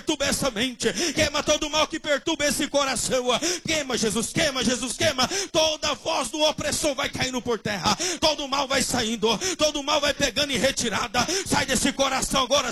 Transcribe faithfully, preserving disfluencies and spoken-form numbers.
perturba essa mente. Queima todo mal que perturba esse coração. Queima, Jesus, queima, Jesus, queima. Toda voz do opressor vai caindo por terra. Todo mal vai saindo. Todo mal vai pegando em retirada. Sai desse coração agora.